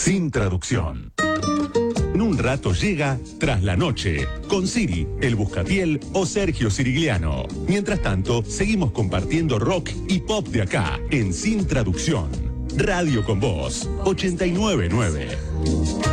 Sin traducción. En un rato llega Tras la Noche, con Siri, El Buscapiel o Sergio Sirigliano. Mientras tanto, seguimos compartiendo rock y pop de acá, en Sin Traducción. Radio con Voz, 89.9.